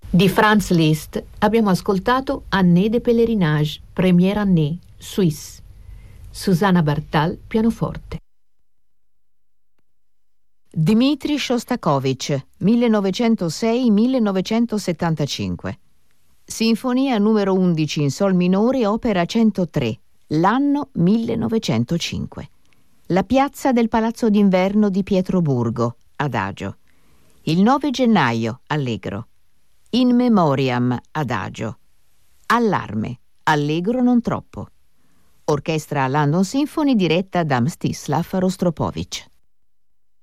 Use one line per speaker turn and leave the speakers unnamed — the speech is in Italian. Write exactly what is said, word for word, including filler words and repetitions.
Di Franz Liszt abbiamo ascoltato Année de Pèlerinage, Première Année, Suisse. Susanna Bartal, pianoforte.
Dmitri Shostakovich, millenovecentosei millenovecentosettantacinque. Sinfonia numero undici in sol minore, opera centotré, l'anno millenovecentocinque. La piazza del Palazzo d'Inverno di Pietroburgo, adagio. Il nove gennaio, allegro. In memoriam, adagio. Allarme, allegro non troppo. Orchestra London Symphony diretta da Mstislav Rostropovich.